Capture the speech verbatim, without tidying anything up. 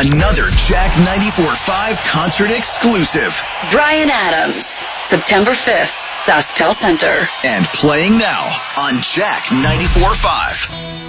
Another Jack ninety-four point five concert exclusive. Bryan Adams, September fifth, SaskTel Center. And playing now on Jack ninety-four point five.